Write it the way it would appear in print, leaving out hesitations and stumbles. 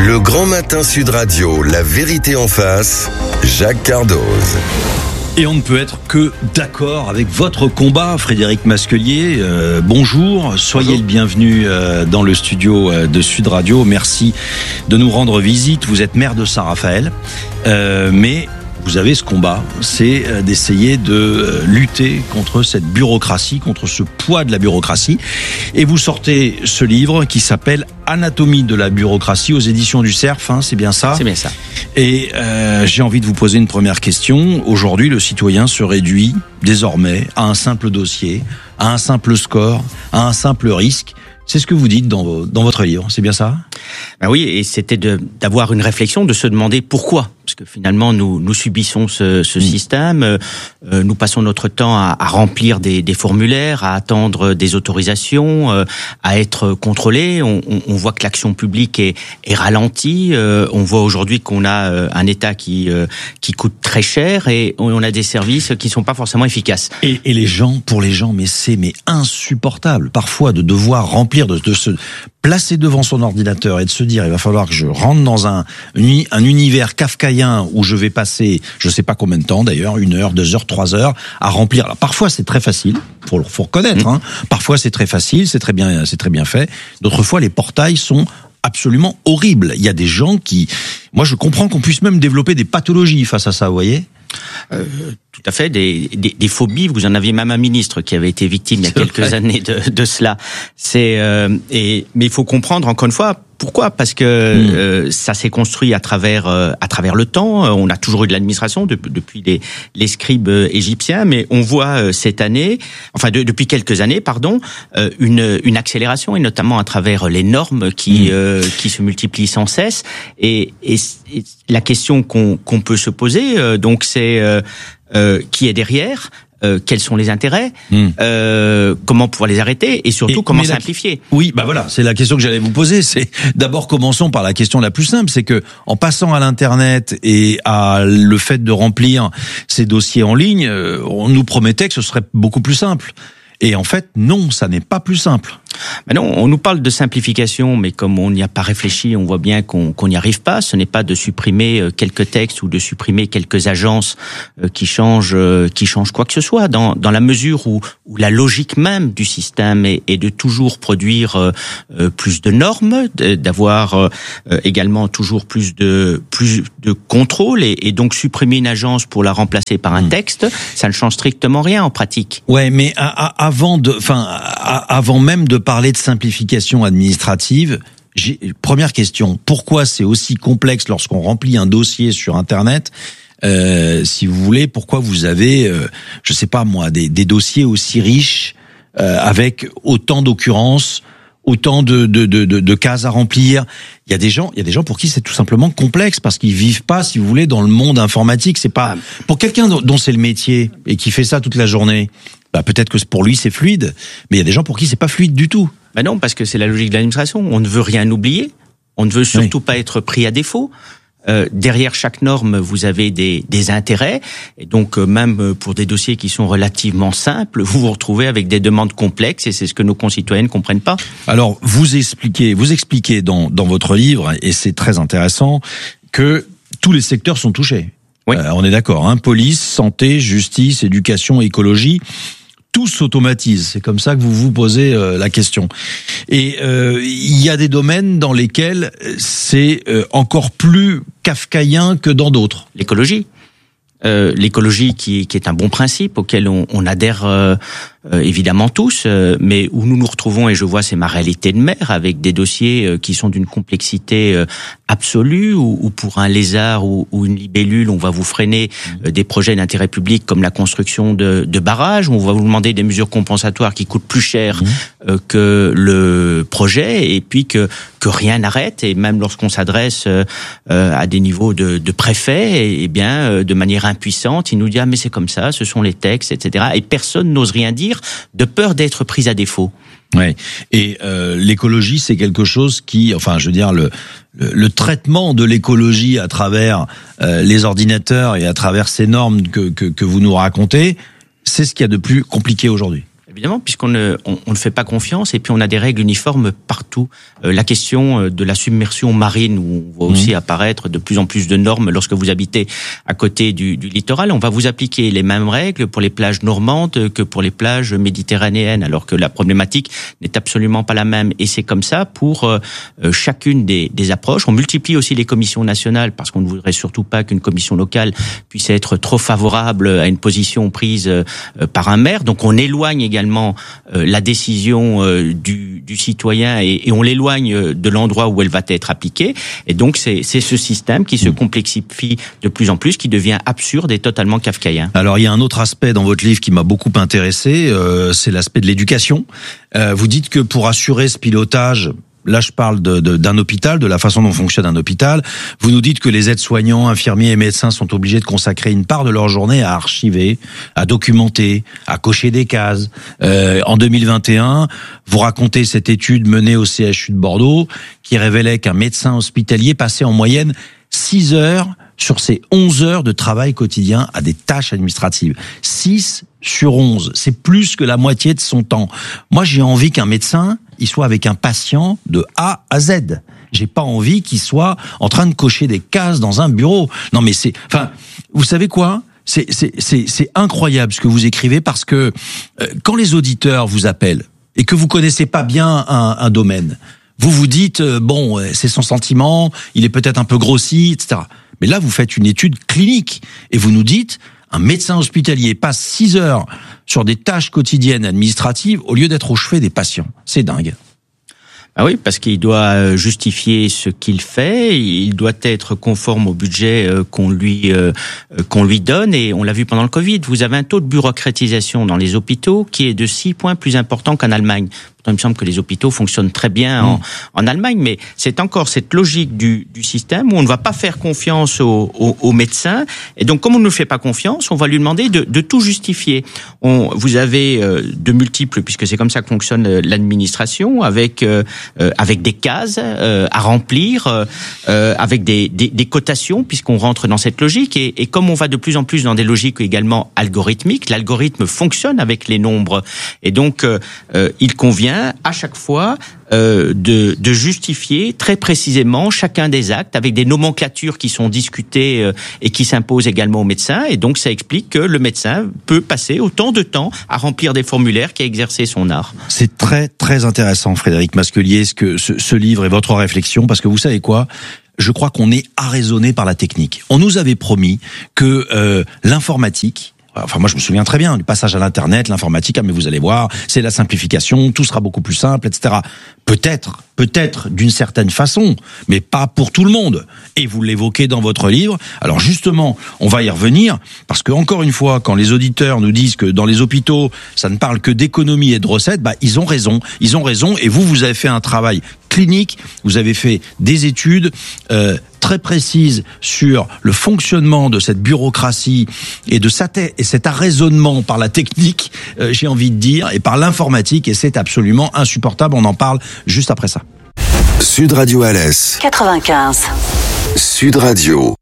Le Grand Matin Sud Radio, la vérité en face, Jacques Cardoz. Et on ne peut être que d'accord avec votre combat, Frédéric Masquelier. Bonjour, soyez le bienvenu dans le studio de Sud Radio. Merci de nous rendre visite. Vous êtes maire de Saint-Raphaël, mais vous avez ce combat, c'est d'essayer de lutter contre cette bureaucratie, contre ce poids de la bureaucratie. Et vous sortez ce livre qui s'appelle Anatomie de la bureaucratie aux éditions du Cerf, hein, c'est bien ça ? C'est bien ça. Et j'ai envie de vous poser une première question. Aujourd'hui, le citoyen se réduit désormais à un simple dossier, à un simple score, à un simple risque. C'est ce que vous dites dans votre livre, c'est bien ça ? Ben oui, et c'était d'avoir une réflexion, de se demander pourquoi. Parce que finalement, nous subissons ce système, nous passons notre temps à remplir des formulaires, à attendre des autorisations, à être contrôlés. On voit que l'action publique est ralentie. On voit aujourd'hui qu'on a un État qui coûte très cher et on a des services qui sont pas forcément efficaces. Et pour les gens, c'est insupportable parfois de devoir remplir, de se placer devant son ordinateur et de se dire il va falloir que je rentre dans un univers kafkaïen où je vais passer, je sais pas combien de temps d'ailleurs, 1 heure, 2 heures, 3 heures à remplir. Alors parfois c'est très facile, faut reconnaître, hein. Parfois c'est très facile, c'est très bien fait. D'autres fois les portails sont absolument horribles. Il y a des gens moi je comprends qu'on puisse même développer des pathologies face à ça, vous voyez. Tout à fait, des phobies. Vous en aviez même un ministre qui avait été victime il y a quelques années de cela. Mais il faut comprendre encore une fois pourquoi. Parce que ça s'est construit à travers le temps. On a toujours eu de l'administration depuis les scribes égyptiens, mais on voit cette année, depuis quelques années, une accélération et notamment à travers les normes qui se multiplient sans cesse. Et la question qu'on peut se poser, donc c'est qui est derrière, quels sont les intérêts, comment pouvoir les arrêter et surtout comment simplifier. Oui, voilà, c'est la question que j'allais vous poser. C'est d'abord commençons par la question la plus simple, c'est que en passant à l'internet et à le fait de remplir ces dossiers en ligne, on nous promettait que ce serait beaucoup plus simple. Et en fait, non, ça n'est pas plus simple. Ben non, on nous parle de simplification, mais comme on n'y a pas réfléchi, on voit bien qu'on n'y arrive pas. Ce n'est pas de supprimer quelques textes ou de supprimer quelques agences qui changent quoi que ce soit. Dans la mesure où la logique même du système est de toujours produire plus de normes, d'avoir également toujours plus de contrôle, et donc supprimer une agence pour la remplacer par un texte, ça ne change strictement rien en pratique. Ouais, mais avant même de parler de simplification administrative, première question, pourquoi c'est aussi complexe lorsqu'on remplit un dossier sur Internet, si vous voulez, pourquoi vous avez, je sais pas moi, des dossiers aussi riches, avec autant d'occurrences, autant de cases à remplir. Il y a des gens pour qui c'est tout simplement complexe parce qu'ils vivent pas, si vous voulez, dans le monde informatique. C'est pas pour quelqu'un dont c'est le métier et qui fait ça toute la journée. Peut-être que pour lui c'est fluide, mais il y a des gens pour qui c'est pas fluide du tout. Non, parce que c'est la logique de l'administration. On ne veut rien oublier. On ne veut surtout pas être pris à défaut. Derrière chaque norme, vous avez des intérêts, et donc même pour des dossiers qui sont relativement simples, vous vous retrouvez avec des demandes complexes, et c'est ce que nos concitoyens ne comprennent pas. Alors, vous expliquez dans votre livre, et c'est très intéressant, que tous les secteurs sont touchés. Oui. On est d'accord, hein, police, santé, justice, éducation, écologie. Tout s'automatise, c'est comme ça que vous vous posez la question. Et il y a des domaines dans lesquels c'est encore plus kafkaïen que dans d'autres. L'écologie qui est un bon principe auquel on adhère évidemment tous, mais où nous nous retrouvons, et je vois c'est ma réalité de maire, avec des dossiers qui sont d'une complexité absolue, où pour un lézard ou une libellule, on va vous freiner des projets d'intérêt public comme la construction de barrages, où on va vous demander des mesures compensatoires qui coûtent plus cher que le projet, et puis que rien n'arrête, et même lorsqu'on s'adresse à des niveaux de préfet, et bien de manière impuissante, il nous dit mais c'est comme ça, ce sont les textes, etc. Et personne n'ose rien dire de peur d'être pris à défaut. Ouais. Et l'écologie, c'est quelque chose qui, le traitement de l'écologie à travers les ordinateurs et à travers ces normes que vous nous racontez, c'est ce qu'il y a de plus compliqué aujourd'hui. Évidemment, puisqu'on ne fait pas confiance et puis on a des règles uniformes partout. La question de la submersion marine, où on voit aussi apparaître de plus en plus de normes lorsque vous habitez à côté du littoral. On va vous appliquer les mêmes règles pour les plages normandes que pour les plages méditerranéennes, alors que la problématique n'est absolument pas la même. Et c'est comme ça pour chacune des approches. On multiplie aussi les commissions nationales parce qu'on ne voudrait surtout pas qu'une commission locale puisse être trop favorable à une position prise par un maire. Donc on éloigne également la décision du citoyen et on l'éloigne de l'endroit où elle va être appliquée. Et donc c'est ce système qui se complexifie de plus en plus, qui devient absurde et totalement kafkaïen. Alors il y a un autre aspect dans votre livre qui m'a beaucoup intéressé, c'est l'aspect de l'éducation. Vous dites que pour assurer ce pilotage, là je parle d'un hôpital, de la façon dont fonctionne un hôpital, vous nous dites que les aides-soignants, infirmiers et médecins sont obligés de consacrer une part de leur journée à archiver, à documenter, à cocher des cases. En 2021, vous racontez cette étude menée au CHU de Bordeaux qui révélait qu'un médecin hospitalier passait en moyenne 6 heures sur ses 11 heures de travail quotidien à des tâches administratives. 6 sur 11, c'est plus que la moitié de son temps. Moi, j'ai envie qu'un médecin, il soit avec un patient de A à Z. J'ai pas envie qu'il soit en train de cocher des cases dans un bureau. Non, mais vous savez quoi ? C'est incroyable ce que vous écrivez parce que quand les auditeurs vous appellent et que vous connaissez pas bien un domaine, vous vous dites, c'est son sentiment, il est peut-être un peu grossi, etc. Mais là, vous faites une étude clinique et vous nous dites, un médecin hospitalier passe 6 heures sur des tâches quotidiennes administratives au lieu d'être au chevet des patients. C'est dingue. Ah oui, parce qu'il doit justifier ce qu'il fait, il doit être conforme au budget qu'on lui donne, et on l'a vu pendant le Covid, vous avez un taux de bureaucratisation dans les hôpitaux qui est de 6 points plus important qu'en Allemagne. Il me semble que les hôpitaux fonctionnent très bien en Allemagne, mais c'est encore cette logique du système où on ne va pas faire confiance aux médecins. Et donc, comme on ne nous fait pas confiance, on va lui demander de tout justifier. Vous avez de multiples, puisque c'est comme ça que fonctionne l'administration, avec des cases à remplir, avec des cotations, puisqu'on rentre dans cette logique. Et comme on va de plus en plus dans des logiques également algorithmiques, l'algorithme fonctionne avec les nombres. Et donc, il convient à chaque fois de justifier très précisément chacun des actes avec des nomenclatures qui sont discutées et qui s'imposent également aux médecins. Et donc ça explique que le médecin peut passer autant de temps à remplir des formulaires qu'à exercer son art. C'est très très intéressant, Frédéric Masquelier, ce livre et votre réflexion, parce que vous savez quoi ? Je crois qu'on est arraisonné par la technique. On nous avait promis que l'informatique, enfin, moi, je me souviens très bien du passage à l'Internet, l'informatique, mais vous allez voir, c'est la simplification, tout sera beaucoup plus simple, etc. Peut-être d'une certaine façon, mais pas pour tout le monde. Et vous l'évoquez dans votre livre. Alors justement, on va y revenir, parce que encore une fois, quand les auditeurs nous disent que dans les hôpitaux, ça ne parle que d'économie et de recettes, ils ont raison. Et vous avez fait un travail clinique, vous avez fait des études très précises sur le fonctionnement de cette bureaucratie et de cet arraisonnement par la technique, j'ai envie de dire, et par l'informatique, et c'est absolument insupportable. On en parle juste après ça. Sud Radio Alès 95. Sud Radio.